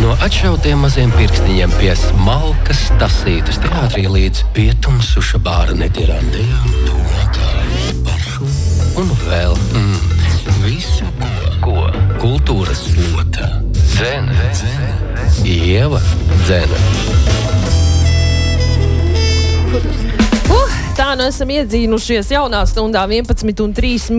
No atšautiem maziem pirkstiņiem pie smalkas tasītas teātrī līdz pietumsuša bāra netirandējām tūlakā pašu un vēl visu, ko kultūras slota. Dzene. Ieva Dzene. Tā nu esam iedzīnušies jaunā stundā 11:03.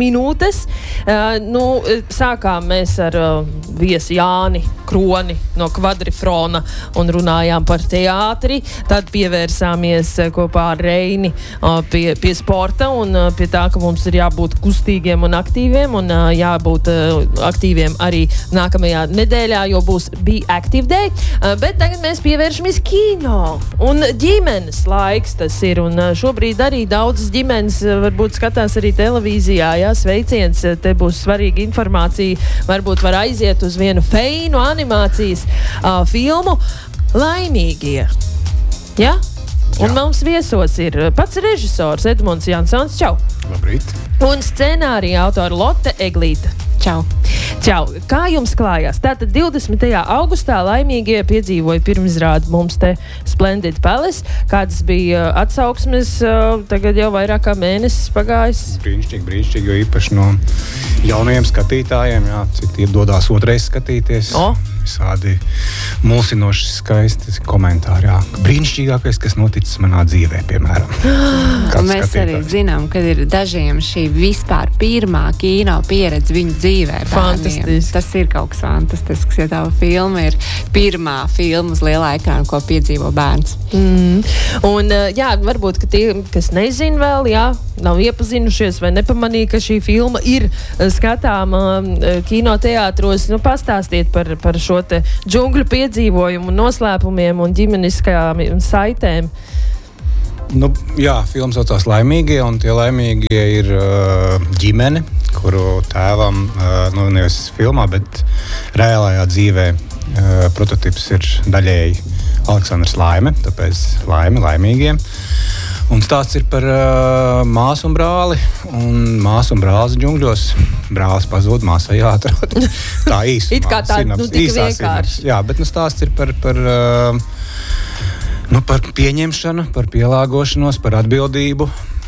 Sākām mēs ar viesi Jāni Kroni no Kvadrifrona un runājām par teātri. Tad pievērsāmies kopā ar Reini pie sporta un pie tā, ka mums ir jābūt kustīgiem un aktīviem un jābūt aktīviem arī nākamajā nedēļā, jo būs Be Active Day. Bet tagad mēs pievēršamies kino un ģimenes laiks tas ir un šobrīd arī daudzas ģimenes varbūt skatās arī televīzijā, jā, sveiciens, te būs svarīga informācija, varbūt var aiziet uz vienu feinu animācijas filmu Laimīgie, jā? Un mums viesos ir pats režisors Edmunds Jansons, čau! Labrīt! Un scenārija autora Lotte Eglīte. Čau! Kā jums klājās? Tātad 20. augustā Laimīgie piedzīvoja pirmizrādi mums te Splendid Palace. Kādas bija atsauksmes? Tagad jau vairāk kā mēnesis pagājis. Brīnišķīgi, jo īpaši no jaunajiem skatītājiem, jā, cik iedodās otrais skatīties. Visādi mulsinoši skaisti komentāri, jā. Brīnišķīgākais, kas noticis manā dzīvē, piemēram. Mēs skatītājs. Arī zinām, ka ir dažiem šī vispār pirmā kino pieredze viņu dzīvē. Fantastiski. Tas ir kaut kas fantastisks, ja tā filma ir pirmā filma uz lielā ekrāna, ko piedzīvo bērns. Un jā, varbūt, ka tie, kas nezin vēl, jā, nav iepazinušies vai nepamanīja, ka šī filma ir skatāma kinoteātros. Pastāstiet par šo te džungļu piedzīvojumu, noslēpumiem un ģimeniskajām saitēm. Jā, filma saucās Laimīgie, un tie laimīgie ir ģimene, kuru tēvam, nevis filmā, bet reālajā dzīvē prototips ir daļēji Aleksandrs Laime, tāpēc Laimīgie. Un stāsts ir par māsu un brāli, un māsu un brālis džungļos. Brālis pazūd, māsai jāatrod. Tā īsumā. It kā tā, tik vienkārši. Jā, bet stāsts ir par pieņemšanu, par pielāgošanos, par atbildību.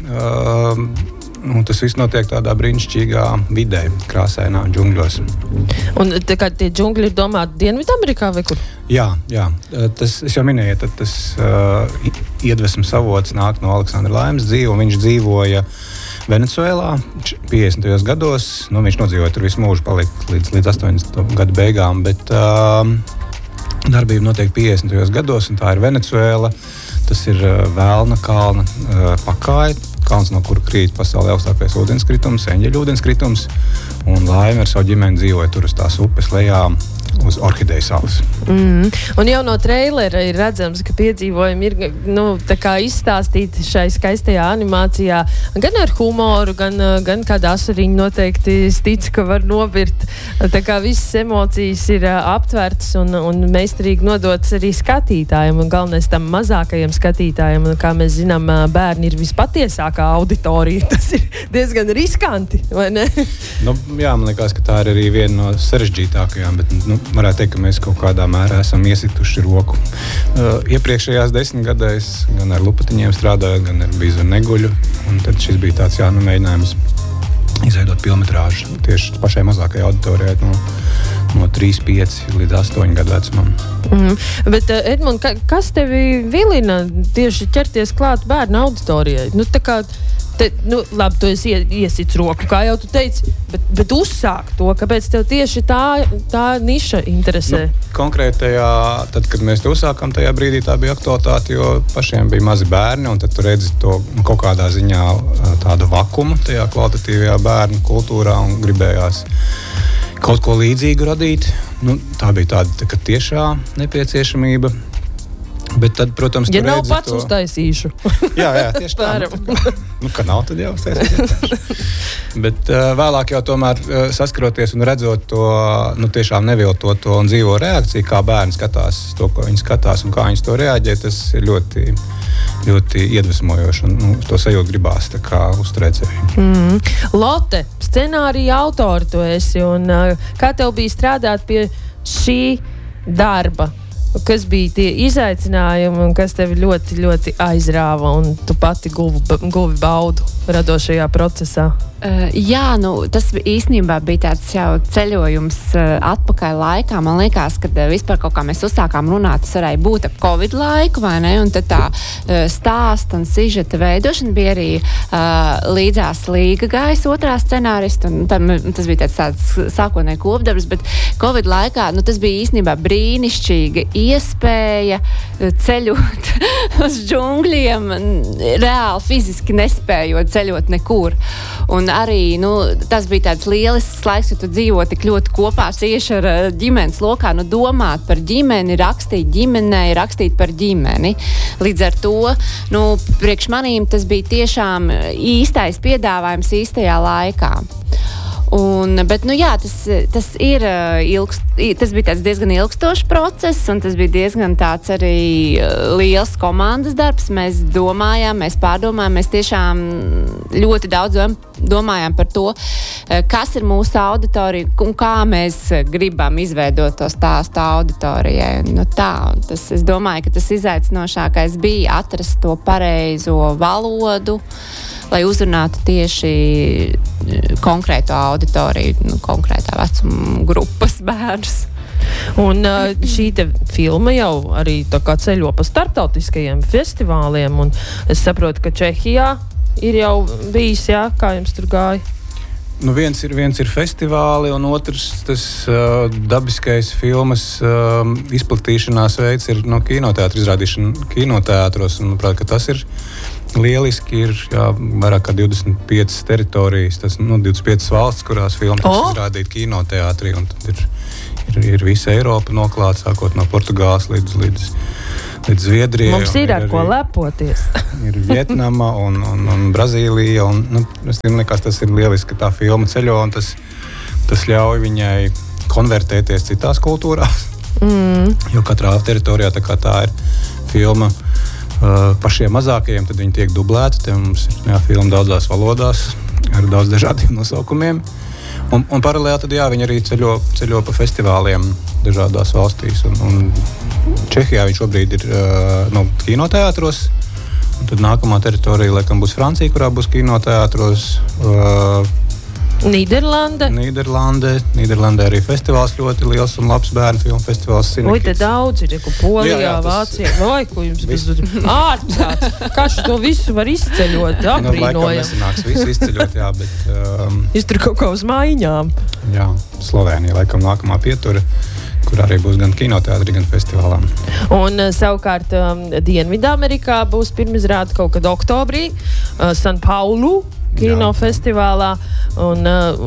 Tas viss notiek tādā brīnišķīgā vidē, krāsainā džungļos. Un tie džungļi ir domāti Dienvidamerikā vai kur? Jā. Tas, es jau minēju, tas iedvesmas avots nāk no Aleksandra Laimes dzīve, un viņš dzīvoja Venecuēlā 50. gados. Viņš nodzīvoja tur visu mūžu, palika līdz 80. gadu beigām, bet darbība notiek 50. gados, un tā ir Venecuēla. Tas ir Velna kalna pakāja, kalns, no kura krīt pasaulē augstākais ūdenskritums, Eņģeļu ūdenskritums, un Laime ar savu ģimeni dzīvoja tur uz tās upes lejā, uz Orhideju salas. Un jau no treilera ir redzams, ka piedzīvojumi ir tā kā izstāstīti šai skaistajā animācijā, gan ar humoru, gan kāda asariņa noteikti stic, ka var nobirt. Tā kā visas emocijas ir aptvertas un meistarīgi nodotas arī skatītājiem, un galvenais tam mazākajiem skatītājiem, un kā mēs zinām, bērni ir vispatiesākā auditorija. Tas ir diezgan riskanti, vai ne? Jā, man liekas, ka tā ir arī viena no sarežģītākajām, bet varētu teikt, ka mēs kaut kādā mērā esam iesituši roku. Iepriekšējās 10 gadēs gan ar lupatiņiem strādājot, gan ar bīzu un neguļu, un tad šis bija tāds mēģinājums izveidot pilnmetrāžu tieši pašai mazākajai auditorijai no 3, 5 līdz 8 gadu vecumam. Bet, Edmund, kas tevi vilina tieši ķerties klāt bērnu auditorijai? Labi, tu esi iesits roku, kā jau tu teici, bet uzsāk to, kāpēc tev tieši tā niša interesē? Konkrētajā, tad, kad mēs to uzsākam, tajā brīdī tā bija aktualitāte, jo pašiem bija mazi bērni, un tad tu redzi to kaut kādā ziņā tādu vakumu tajā kvalitatīvajā bērnu kultūrā, un gribējās kaut ko līdzīgu radīt. Tā bija tāda tiešā nepieciešamība. Bet tad, protams, ja nav pats uztaisīšu. Jā, tieši tā. Ka nav, tad jau uztaisīšu. Bet vēlāk jau tomēr saskaroties un redzot to, tiešām neviltoto un dzīvo reakciju, kā bērni skatās to, ko viņi skatās un kā viņi to reaģē, tas ir ļoti, ļoti iedvesmojoši un to sajūtu gribās tā kā uzturēt sevi. Lotte, scenārija autori tu esi, un kā tev bija strādāt pie šī darba? Kas bija tie izaicinājumi un kas tevi ļoti, ļoti aizrāva un tu pati guvi baudu radošajā procesā? Jā, tas īstenībā bija tāds jau ceļojums atpakaļ laikā. Man liekas, ka vispār kaut kā mēs uzsākām runāt, tas varēja būt ap Covid laiku, vai ne? Un tad tā stāsta un sižeta veidošana bija arī līdzās Līga Gais otrā scenārista, un tas bija tāds sākotnēji kopdarbs, bet Covid laikā, tas bija īstenībā brīnišķīga iespēja ceļot uz džungļiem, reāli fiziski nespējot ceļot nekur. Un arī, tas bija tāds lielisks laiks, jo tu dzīvo tik ļoti kopā cieši ar ģimenes lokā, domāt par ģimeni, rakstīt ģimenei, rakstīt par ģimeni. Līdz ar to, priekš manīm tas bija tiešām īstais piedāvājums īstajā laikā. Bet, tas bija tāds diezgan ilgstošs process, un tas bija diezgan tāds arī liels komandas darbs. Mēs domājām, mēs pārdomājām, mēs tiešām ļoti daudz domājām par to, kas ir mūsu auditorija un kā mēs gribam izveidot to stāstu auditorijai. Es domāju, ka tas izaicinošākais bija atrast to pareizo valodu, lai uzrunātu tieši konkrēto auditoriju, konkrētā vecuma grupas bērnus. Un šī te filma jau arī tā kā ceļo pa starptautiskajiem festivāliem, un es saprotu, ka Čehijā ir jau bijis, jā, kā jums tur gāja? Viens ir festivāli, un otrs tas dabiskais filmas izplatīšanās veids ir kinoteātra izrādīšana kinoteātros, un, manuprāt, ka tas ir lieliski. Ir vairāk kā 25 teritorijas, tas 25 valsts, kurās filma tiks izrādīta kinoteātrī, un tad ir visa Eiropa noklāta, sākot no Portugāles līdz Zviedrijai. Mums ir ar ko lepoties. Ir Vietnama un Brazīlija, un es liekas, tas ir lieliski, ka tā filma ceļo, un tas ļauj viņai konvertēties citās kultūrās, jo katrā teritorijā tā ir filma pašiem mazākajiem, tad viņi tiek dublēti, te mums ir filma daudzās valodās ar daudz dažādiem nosaukumiem. Un paralēli tad viņi arī ceļo pa festivāliem dažādās valstīs. Un Čehijā viņš šobrīd ir kinoteātros. Un tad nākamā teritorija, laikam, būs Francija, kurā būs kinoteātros. Nīderlandē arī festivāls ļoti liels un labs bērnu filmu festivāls. Te daudz ir, Polijā, Vācijā. Vai, ko jums bija ārprāts? Kā to visu var izceļot? Aprīnojam. Laikam nesanāks visu izceļot, jā, bet... Jūs tur kaut kā uz maiņām. Jā, Slovēnija, laikam, nākamā pietura, kur arī būs gan kinoteātri, gan festivālām. Un savukārt Dienvidamerikā būs pirmizrāde kaut kad oktobrī, San Paulu kinofestivālā, un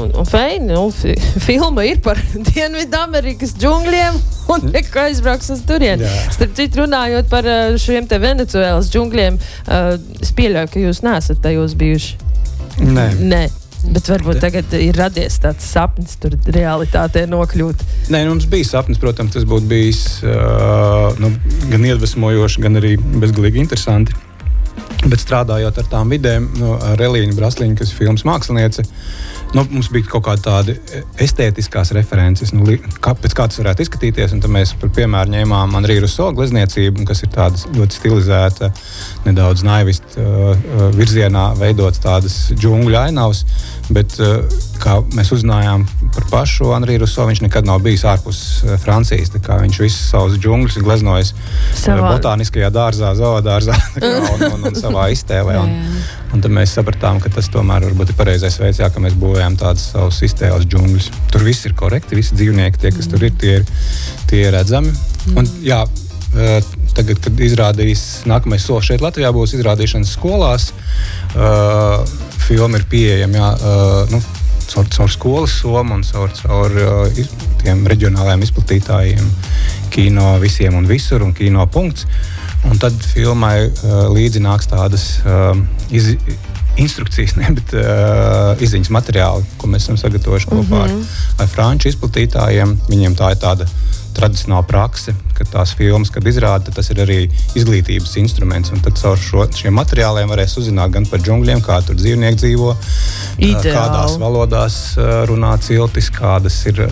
filma ir par Dienvidamerikas džungļiem, un neko aizbrauks uz turieni. Starp citu, runājot par šiem te Venecuēlas džungļiem, es pieļauju, ka jūs neesat tajos bijuši. Nē. Bet varbūt tagad ir radies tāds sapnis tur realitātē nokļūt. Nē, mums bija sapnis, protams, tas būtu bijis gan iedvesmojoši, gan arī bezgalīgi interesanti. Bet strādājot ar tām vidēm, ar Elīnu Brasliņu, kas ir filmas māksliniece, mums bija kaut kādi tādi estētiskās references, pēc kā tas varētu izskatīties, un tad mēs par piemēru ņēmām Henri Rousseau glezniecību, kas ir tāda ļoti stilizēta, nedaudz naivistu virzienā veidots tādas džungļu ainavas, bet kā mēs uzzinājām par pašu Henri Rousseau, viņš nekad nav bijis ārpus Francijas, tā kā viņš visus savus džungļus ir gleznojis botāniskajā dārzā, zoodārzā un savā iztēlē. Un tad mēs sapratām, ka tas tomēr varbūt ir pareizais veids, ka mēs būvējam tādus savus iztēles džungļus. Tur viss ir korekti, visi dzīvnieki, tie, kas tur ir, tie ir redzami. Un tagad, kad izrādīs nākamais solis šeit Latvijā, būs izrādīšanas skolās. Filma ir pieejama, caur skolas somu un caur tiem reģionālajiem izplatītājiem, Kino visiem un visur un Kino punkts. Un tad filmai līdzi nāks tādas instrukcijas, bet izziņas materiāli, ko mēs esam sagatavojuši kopā ar franču izplatītājiem. Viņiem tā ir tāda tradicionāla prakse, ka tās filmas, kad izrāda, tas ir arī izglītības instruments. Un tad caur šiem materiāliem varēs uzzināt gan par džungļiem, kā tur dzīvnieki dzīvo, kādās valodās runā ciltis, kādas ir,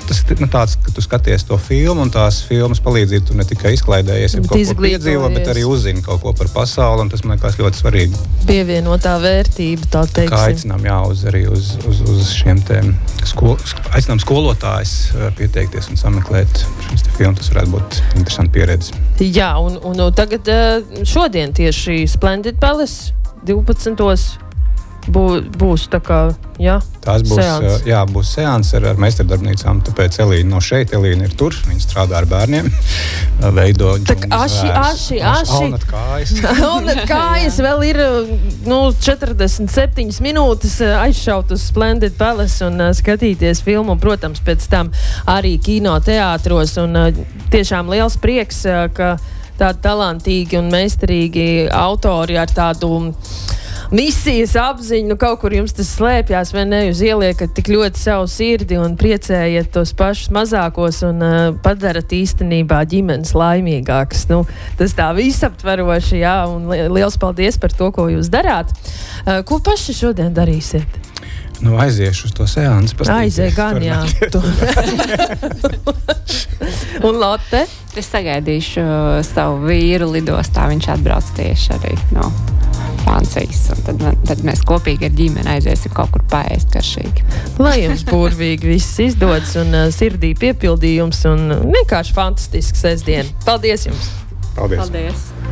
tas tāds, ka tu skaties to filmu un tās filmas palīdzību, tu ne tikai izklaidējies, ja kaut ko piedzīvo, bet arī uzzini kaut ko par pasauli, un tas man liekas ļoti svarīgi. Pievienotā vērtība, tā teiksim. Kā aicinām, arī uz šiem tēm aicinām skolotājus pieteikties un sameklēt šīs filmas, tas varētu būt interesanti pieredze. Jā, un tagad šodien tieši Splendid Palace 12. Būs tā kā, tās būs, būs seans ar meistardarbnīcām, tāpēc Elīna nav šeit, Elīna ir tur, viņa strādā ar bērniem, veido aši. Alnat kājas. Alnat kājas vēl ir 47 minūtes aizšaut uz Splendid Palace un skatīties filmu, protams, pēc tam arī kinoteātros, un tiešām liels prieks, ka tādi talantīgi un meistarīgi autori ar tādu misijas apziņu, kaut kur jums tas slēpjās, vai ne, jūs ieliekat tik ļoti savu sirdi un priecējiet tos pašus mazākos un padarat īstenībā ģimenes laimīgākas. Tas tā visaptveroši, un liels paldies par to, ko jūs darāt. Ko paši šodien darīsiet? Aiziešu uz to seansu. Aizēj gan, jā. Un Lotte? Es sagaidīšu savu vīru lidostā, viņš atbrauc tieši arī no Francijas, un tad mēs kopīgi ar ģimeni aiziesim kaut kur paēst garšīgi. Lai jums burvīgi viss izdodas un sirdī piepildījums un vienkārši fantastisks sestdien. Paldies jums! Paldies! Paldies.